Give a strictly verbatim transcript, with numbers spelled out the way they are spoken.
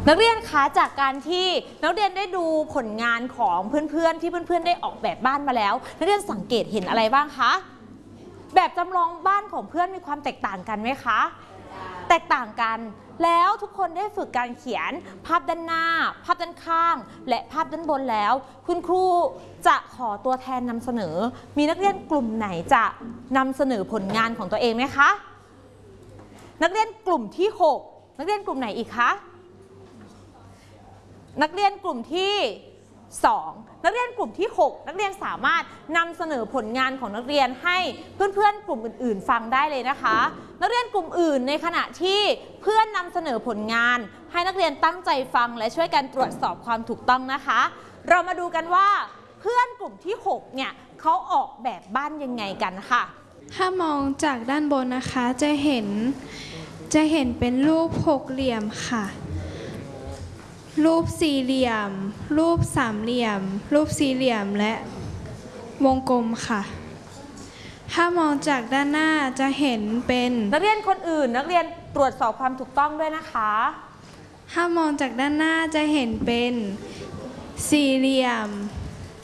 นักเรียนคะจากการที่นักเรียนได้ดูผลงานของเพื่อนๆที่เพื่อนๆได้ออกแบบบ้านมาแล้วนักเรียนสังเกตเห็นอะไรบ้างคะแบบจำลองบ้านของเพื่อนมีความแตกต่างกันไหมคะแตกต่างกันแล้วทุกคนได้ฝึกการเขียนภาพด้านหน้าภาพด้านข้างและภาพด้านบนแล้วคุณครูจะขอตัวแทนนำเสนอมีนักเรียนกลุ่มไหนจะนำเสนอผลงานของตัวเองไหมคะนักเรียนกลุ่มที่หกนักเรียนกลุ่มไหนอีกคะนักเรียนกลุ่มที่สองนักเรียนกลุ่มที่หกนักเรียนสามารถนำเสนอผลงานของนักเรียนให้เพื่อนๆกลุ่มอื่นๆฟังได้เลยนะคะนักเรียนกลุ่มอื่นในขณะที่เพื่อนนำเสนอผลงานให้นักเรียนตั้งใจฟังและช่วยกันตรวจสอบความถูกต้องนะคะเรามาดูกันว่าเพื่อนกลุ่มที่หกเนี่ยเขาออกแบบบ้านยังไงกันค่ะถ้ามองจากด้านบนนะคะจะเห็นจะเห็นเป็นรูปหกเหลี่ยมค่ะรูปสี่เหลี่ยมรูปสามเหลี่ยมรูปสี่เหลี่ยมและวงกลมค่ะถ้ามองจากด้านหน้าจะเห็นเป็นนักเรียนคนอื่นนักเรียนตรวจสอบความถูกต้องด้วยนะคะถ้ามองจากด้านหน้าจะเห็นเป็นสี่เหลี่ยม